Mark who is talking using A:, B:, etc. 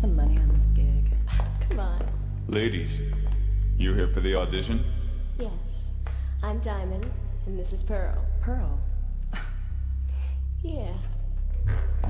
A: the money on this gig?
B: Come on.
C: Ladies, you here for the audition?
B: Yes. I'm Diamond, and this is Pearl.
A: Pearl.
B: Yeah.